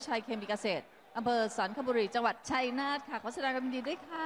ชัยเคมีเกษตรอำเภอสันคบุรีจังหวัดชัยนาทค่ะขอแสดงความยินดีด้วยค่ะ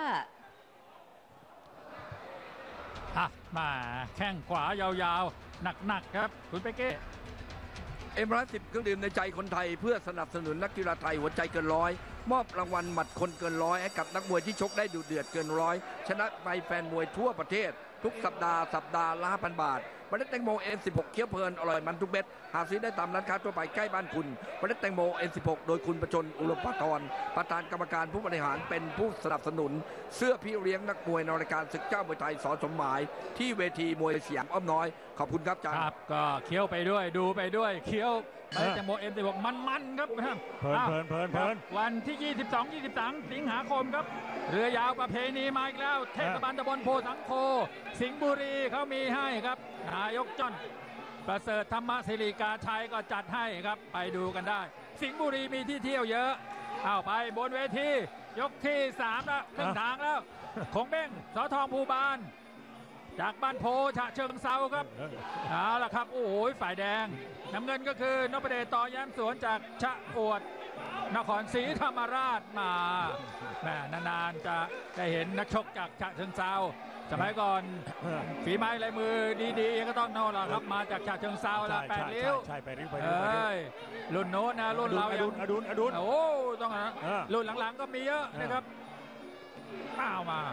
มาแข้งขวายาวๆหนักๆครับคุณเป๊กเก้ M110 เครื่องดื่มในใจคนไทยเพื่อสนับสนุนนักกีฬาไทยหัวใจเกินร้อยมอบรางวัลหมัดคนเกินร้อยให้กับนักมวยที่ชกได้ดุเดือดเกินร้อยชนะไปแฟนมวยทั่วประเทศทุกสัปดาห์ละ 5,000 บาทเมล็ดแตงโม N16 เคี้ยวเพลินอร่อยมันทุกเม็ดหาซื้อได้ตามร้านค้าทั่วไปใกล้บ้านคุณเมล็ดแตงโม N16 โดยคุณประจนอุลปากรประธานกรรมการผู้บริหารเป็นผู้สนับสนุนเสื้อพี่เลี้ยงนักมวยในรายการศึกเจ้ามวยไทยส.สมหมายที่เวทีมวยสยามอ้อมน้อยขอบคุณครับอาจารย์ครับก็เคี้ยวไปด้วยดูไปด้วยเคี้ยวเมล็ดแตงโม N16 มันครับเพลินวันที่23สิงหาคมครับเรือยาวประเพณีมาอีกแล้วเทศบาลตำบลโพสังโฆสิงห์บุรีเขามีให้ครับนายกจ้อนประเสริฐธรรมศิริกาชัยก็จัดให้ครับไปดูกันได้สิงห์บุรีมีที่เที่ยวเยอะเอาไปบนเวทียกที่3แล้วครึ่งทางแล้วคงเบ้งสทองภูบาลจากบ้านโพฉะเชิงเซาครับเอาล่ะครับโอ้โหฝ่ายแดงน้ำเงินก็คือนพเดชต่อแย้มสวนจากชะอวดนครศรีธรรมราชมาแม่นานๆจะได้เห็นนักชกจากฉะเชิงเซาสมัยก่อนฝีไม้ลายมือดีๆก็ต้องโน่นแหละครับมาจากฉะเชิงเซาละ8 ริ้วใช่8 ริ้วรุ่นโน้นนะรุ่นเรายังอดุลโอ้ต้องนะรุ่นหลังๆก็มีเยอะนะครับป้าวมา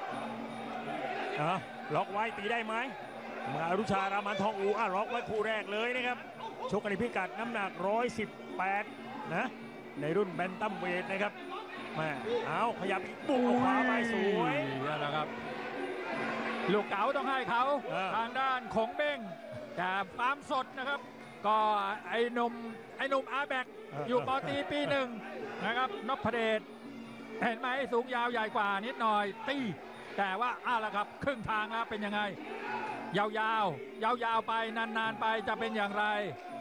ล็อกไว้ตีได้ไหมมาอรุชารามันทองอูล็อกไว้คู่แรกเลยนะครับชกกันในพิกัดน้ำหนัก118นะในรุ่นแบนตัมเวทนะครับมาขยับอีกบุกขวาไปสวยแล้วครับลูกเก๋าต้องให้เขาทางด้านขงเบ้งแต่ฟาร์มสดนะครับก็ไอ้หนุ่มอาแบกอยู่ป.ตรีปี 1นะครับนพเดชเห็นไหมสูงยาวใหญ่กว่านิดหน่อยตีแต่ว่าละครับครึ่งทางแล้วเป็นยังไงยาวไปนานๆไปจะเป็นอย่างไร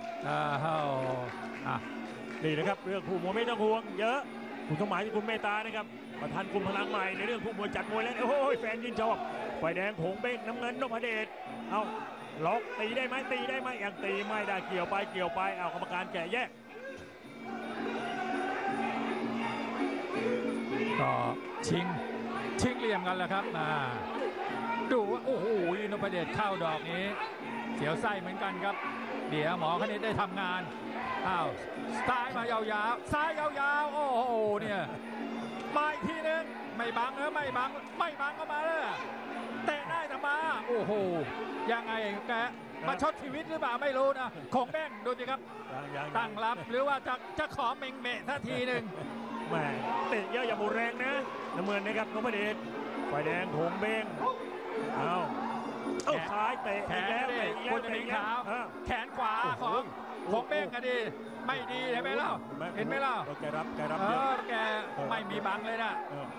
นี่นะครับเรื่องคู่มวยไม่ต้องห่วงเยอะคุณสมหมายที่คุณเมตตานะครับประธานกลุ่มพลังใหม่ในเรื่องคู่มวยจัดมวยแล้วโอ้ยแฟนยินชอบฝ่ายแดงผงเบ้งน้ำเงินนพเดชล็อกตีได้ไหมยังตีไม่ได้เกี่ยวไปกรรมการแกะแยกก็ชิงเหลี่ยมกันแหละครับดูว่าโอ้โหนพเดชเข้าดอกนี้เสียวไส้เหมือนกันครับเดี๋ยวหมอคณิตได้ทำงานซ้ายมายาวๆซ้ายยาวๆโอ้โหเนี่ยมาอีกทีนึงไม่บังก็มาเลยเตะได้แต่มาโอ้โหยังไงแกมาชดชีวิตหรือเปล่าไม่รู้นะคงแป้งดูสิครับตั้งรับหรือว่าจะขอเมงเมะท่าทีหนึ่งแม่เตะเยอะอย่าหมดแรงนะน้ำเงินนะครับนพเดชฝ่ายแดงผงเบ้งซ้ายเตะอีกแล้วคุณจะมีขาวแขนขวาของเบ้งกันดีไม่ดีเห็นไหมเล่าแกรับแกไม่มีบังเลยนะ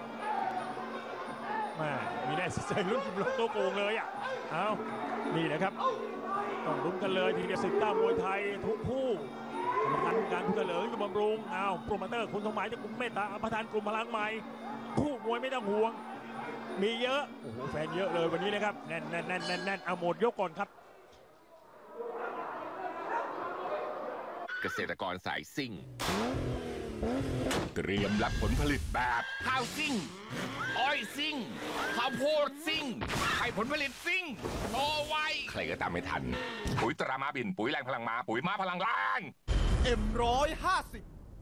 มีแน่ใส่ลุ้นบล็อกตัวโกงเลยนี่นะครับต้องลุ้นกันเลยทีเดียวศึกต้ามวยไทยทุกคู่กรรมการผู้เถลิงบำรุงโปรโมเตอร์คุณสมหมายจะกลุ่มเมตตาประธานกลุ่มพลังใหม่คู่มวยไม่ต้องห่วงมีเยอะโอ้โหแฟนเยอะเลยวันนี้นะครับแน่นหมดยกก่อนครับเกษตรกรสายซิ่งเตรียมรับผลผลิตแบบข้าวซิ่งอ้อยซิ่งข้าวโพดซิ่งให้ผลผลิตซิ่งโตไวใครก็ตามไม่ทันปุ๋ยตราม้าบินปุ๋ยแรงพลังม้าปุ๋ยม้าพลังแรง M150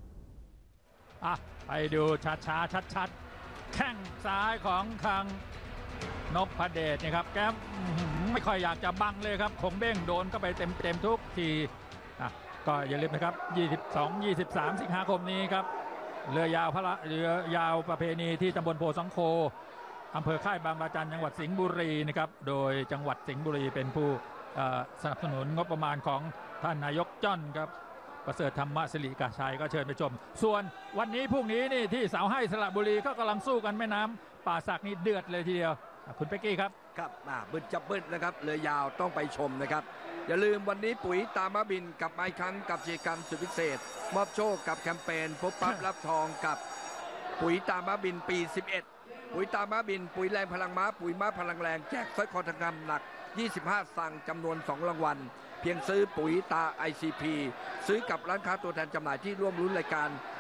ไปดูช้าชัดแข้งซ้ายของคังนพเดชนี่ครับแกไม่ค่อยอยากจะบังเลยครับคงเบ้งโดนก็ไปเต็มทุกทีก็อย่าลืมนะครับ22-23 สิงหาคมนี้ครับเรือยาวประเพณีที่ตำบลโพสังโฆอำเภอค่ายบางระจันจังหวัดสิงห์บุรีนะครับโดยจังหวัดสิงห์บุรีเป็นผู้สนับสนุนงบประมาณของท่านนายกจ้อนครับประเสริฐธรรมศิริกาชัยก็เชิญไปชมส่วนวันนี้พรุ่งนี้นี่ที่เสาให้สระบุรีก็กำลังสู้กันแม่น้ำป่าสักนี่เดือดเลยทีเดียวคุณเป๊กกี้ครับบึ้ดจับบึ้ดนะครับเรือยาวต้องไปชมนะครับอย่าลืมวันนี้ปุ๋ยตาม้าบินกับไม้คังกับกิจกรรมสุดพิเศษมอบโชคกับแคมเปญพบปั๊บรับทองกับปุ๋ยตาม้าบินปี11ปุ๋ยตาม้าบินปุ๋ยแรงพลังม้าปุ๋ยม้าพลังแรงแจกสร้อยคอทองคำหนัก25สั่งจำนวน2รางวัลเพียงซื้อปุ๋ยตา ICP ซื้อกับร้านค้าตัวแทนจำหน่ายที่ร่วมรุ้นรายการ